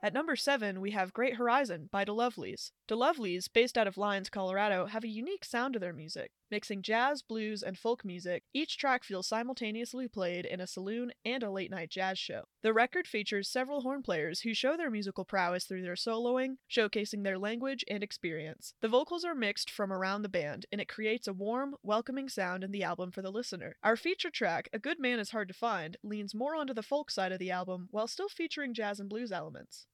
At number 7, we have Great Horizon by The Lovelies. The Lovelies, based out of Lyons, Colorado, have a unique sound to their music. Mixing jazz, blues, and folk music, each track feels simultaneously played in a saloon and a late-night jazz show. The record features several horn players who show their musical prowess through their soloing, showcasing their language and experience. The vocals are mixed from around the band, and it creates a warm, welcoming sound in the album for the listener. Our feature track, A Good Man Is Hard to Find, leans more onto the folk side of the album while still featuring jazz and blues elements.